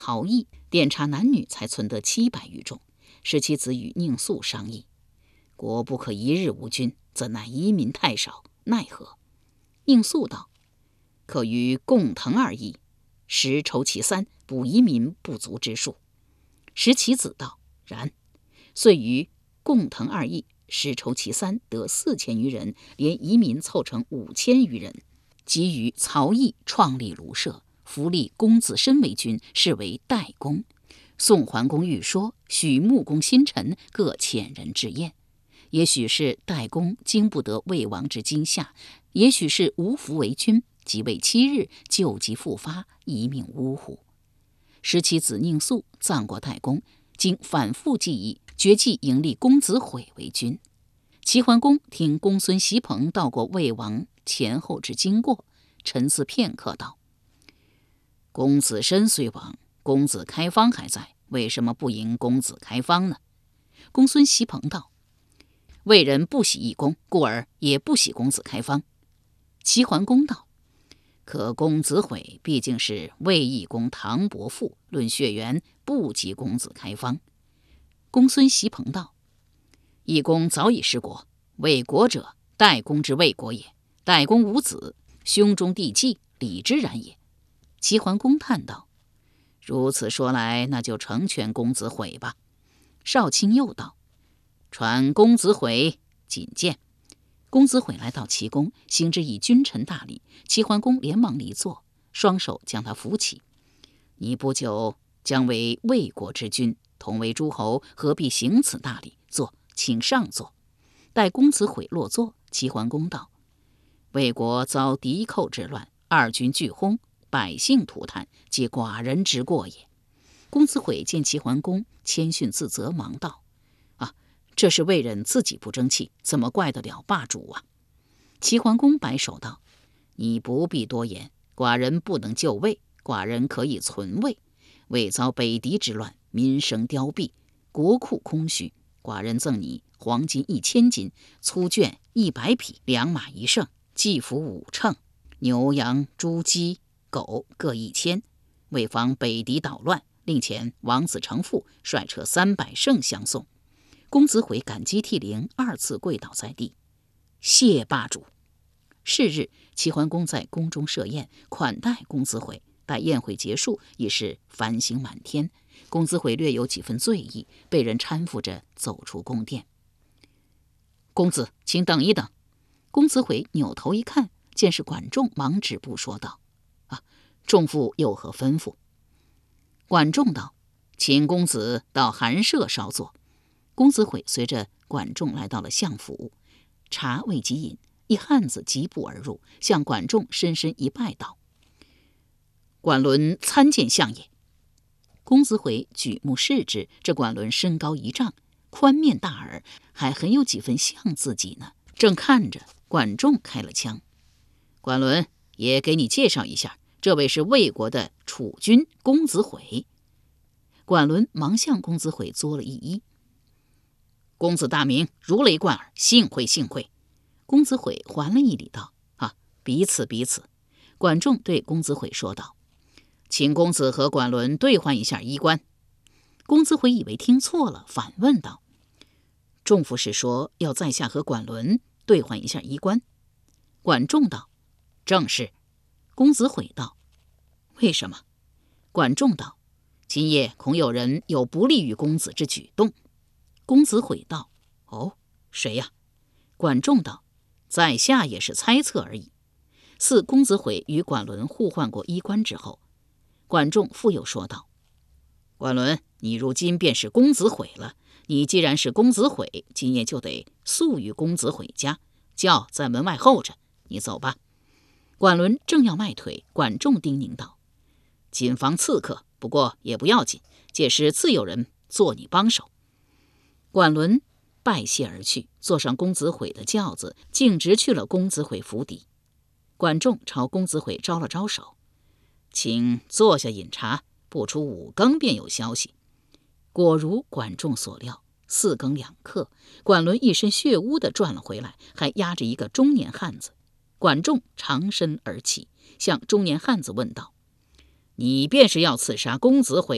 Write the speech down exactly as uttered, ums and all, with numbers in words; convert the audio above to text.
曹毅调查男女才存得七百余众。使其子与宁肃商议，国不可一日无君，怎奈移民太少，奈何？宁肃道：可于共腾二邑，实筹其三，补移民不足之数。时其子道：然。遂于共腾二邑，实筹其三，得四千余人，连移民凑成五千余人。即于曹毅创立卢舍，扶立公子申为君，是为代公。宋桓公欲说，许穆公新臣各遣人至宴。也许是代公经不得魏王之惊吓，也许是无福为君，即位七日，旧疾复发，一命呜呼。使其子宁肃葬过代公，经反复计议，决计迎立公子毁为君。齐桓公听公孙袭彭道过魏王前后之经过，沉思片刻道：公子申虽亡，公子开方还在，为什么不迎公子开方呢？公孙袭彭道：魏人不喜义公，故而也不喜公子开方。齐桓公道：可公子毁毕竟是魏义公唐伯父，论血缘不及公子开方。公孙袭彭道：义公早已失国，魏国者，代公之魏国也。代公无子，兄中弟继，理之然也。齐桓公叹道：如此说来，那就成全公子毁吧。少卿又道：传公子毁觐见。公子毁来到齐宫，行之以君臣大礼。齐桓公连忙离座，双手将他扶起。你不久将为魏国之君，同为诸侯，何必行此大礼？坐，请上座。待公子毁落座，齐桓公道：魏国遭敌寇之乱，二军俱轰，百姓涂炭，皆寡人之过也。公子毁见齐桓公谦逊自责，忙道：啊，这是魏人自己不争气，怎么怪得了霸主啊？齐桓公摆手道：你不必多言，寡人不能救魏，寡人可以存魏。魏遭北狄之乱，民生凋敝，国库空虚，寡人赠你黄金一千斤，粗绢一百匹，良马一乘，骑服五乘，牛羊猪鸡狗各一千，为防北狄捣乱，令遣王子成父率车三百乘相送。公子毁感激涕零，二次跪倒在地，谢霸主。是日，齐桓公在宫中设宴，款待公子毁。待宴会结束，已是繁星满天。公子毁略有几分醉意，被人搀扶着走出宫殿。公子，请等一等。公子毁扭头一看，见是管仲，忙止步说道：啊，仲父有何吩咐？管仲道：请公子到寒舍稍坐。公子毁随着管仲来到了相府，茶未及饮，一汉子疾步而入，向管仲深深一拜道：管伦参见相也。公子毁举目视之，这管伦身高一丈，宽面大耳，还很有几分像自己呢。正看着，管仲开了腔：管伦，也给你介绍一下，这位是魏国的储君公子毁。管伦忙向公子毁作了一揖：公子大名，如雷贯耳，幸会幸会。公子毁还了一礼道：啊，彼此彼此。管仲对公子毁说道：请公子和管伦兑换一下衣冠。公子毁以为听错了，反问道：仲父是说要在下和管伦兑换一下衣冠？管仲道：正是。公子毁道：为什么？管仲道：今夜恐有人有不利于公子之举动。公子毁道：哦，谁呀？管仲道：在下也是猜测而已。似公子毁与管伦互换过衣冠之后，管仲复又说道：管伦，你如今便是公子毁了，你既然是公子毁，今夜就得宿于公子毁家，轿在门外候着，你走吧。管伦正要迈腿，管仲叮咛道：谨防刺客，不过也不要紧，届时自有人做你帮手。管伦拜谢而去，坐上公子毁的轿子，径直去了公子毁府邸。管仲朝公子毁招了招手：请坐下饮茶，不出五更便有消息。果如管仲所料，四更两刻，管伦一身血污地转了回来，还压着一个中年汉子。管仲长身而起，向中年汉子问道：你便是要刺杀公子毁